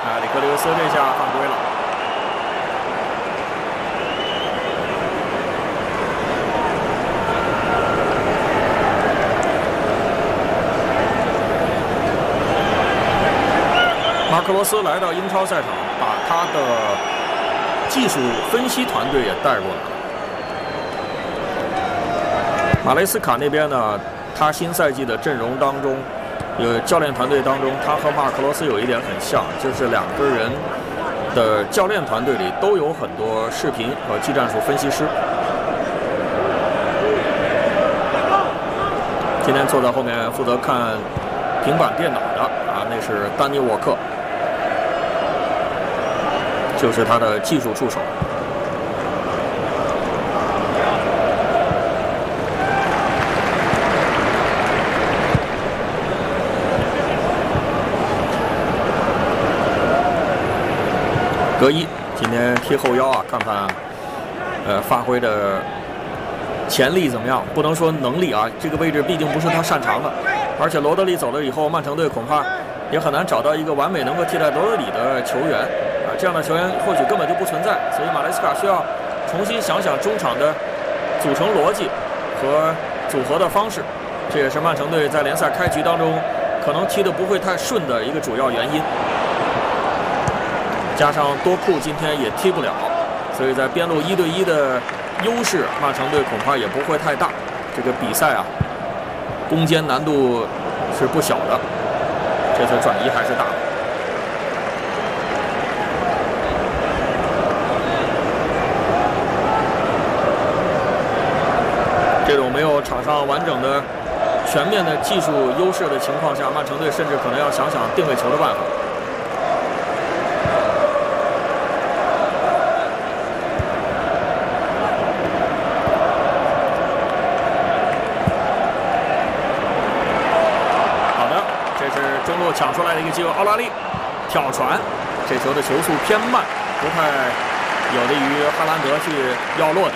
里克留斯这下犯规了。马克罗斯来到英超赛场，把他的技术分析团队也带过来了。马雷斯卡那边呢，他新赛季的阵容当中，教练团队当中，他和马克罗斯有一点很像，就是两个人的教练团队里都有很多视频和技战术分析师。今天坐在后面负责看平板电脑的那是丹尼沃克。就是他的技术助手。格伊今天踢后腰看看发挥的潜力怎么样？不能说能力这个位置毕竟不是他擅长的，而且罗德里走了以后，曼城队恐怕也很难找到一个完美能够替代罗德里的球员。这样的球员或许根本就不存在，所以马雷斯卡需要重新想想中场的组成逻辑和组合的方式，这也是曼城队在联赛开局当中可能踢得不会太顺的一个主要原因。加上多库今天也踢不了，所以在边路1对1的优势，曼城队恐怕也不会太大。这个比赛攻坚难度是不小的，这次转移还是大的。这种没有场上完整的、全面的技术优势的情况下，曼城队甚至可能要想想定位球的办法。好的，这是中路抢出来的一个机会，奥拉利挑传，这球的球速偏慢，不太有利于哈兰德去要落点。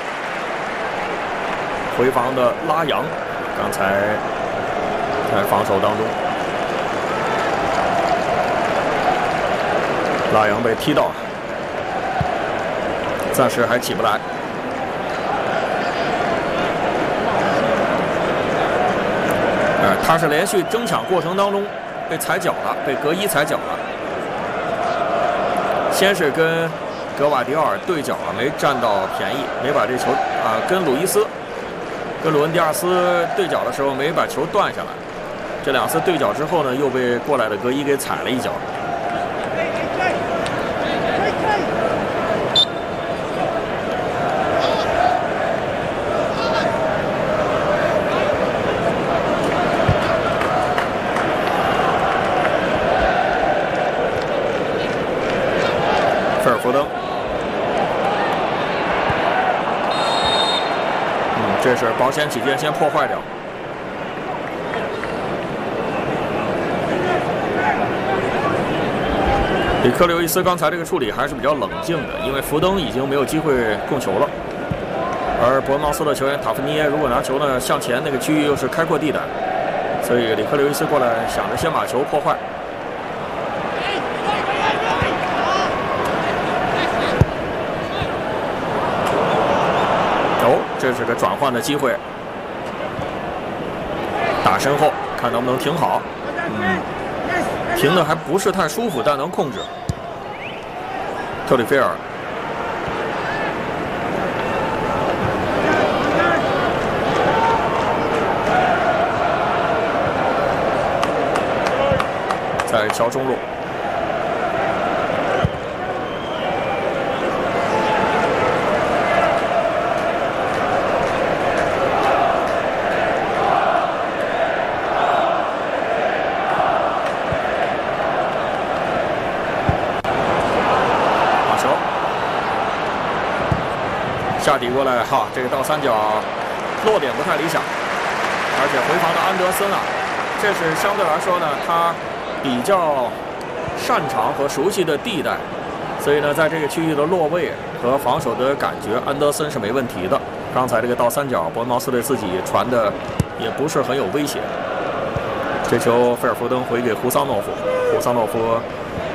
回防的拉扬，刚才在防守当中，拉扬被踢到，暂时还起不来。他是连续争抢过程当中被踩脚了，被格伊踩脚了。先是跟格瓦迪奥尔对角没占到便宜，没把这球跟鲁伊斯。跟鲁恩迪亚斯对角的时候没把球断下来，这2次对角之后呢，又被过来的格伊给踩了一脚。菲尔福登。这是保险起见，先破坏掉。里克刘易斯刚才这个处理还是比较冷静的，因为福登已经没有机会控球了，而伯恩茅斯的球员塔夫尼耶如果拿球呢向前，那个区域又是开阔地带，所以里克刘易斯过来想着先把球破坏。这是个转换的机会，打身后看能不能停好。停的还不是太舒服，但能控制。特里菲尔，在桥中路。下底过来，这个倒三角落点不太理想，而且回防的安德森这是相对来说呢，他比较擅长和熟悉的地带，所以呢，在这个区域的落位和防守的感觉，安德森是没问题的。刚才这个倒三角，伯恩茅斯对自己传的也不是很有威胁。这球菲尔福登回给胡桑诺夫，胡桑诺夫